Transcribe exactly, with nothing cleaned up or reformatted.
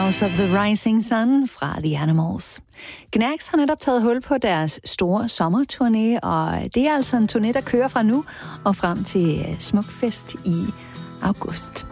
House of the Rising Sun fra The Animals. Knack har netop taget hul på deres store sommerturné, og det er altså en turné, der kører fra nu og frem til Smukfest i august.